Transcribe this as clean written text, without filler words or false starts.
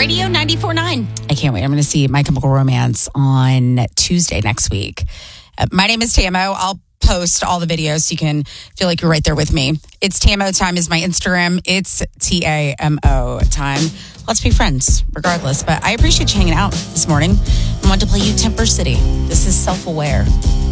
Radio 94.9. I can't wait. I'm going to see My Chemical Romance on Tuesday next week. My name is Tamo. I'll post all the videos so you can feel like you're right there with me. It's Tamo Time is my Instagram. It's TAMO time. Let's be friends regardless. But I appreciate you hanging out this morning. I want to play you Temper City. This is Self-Aware.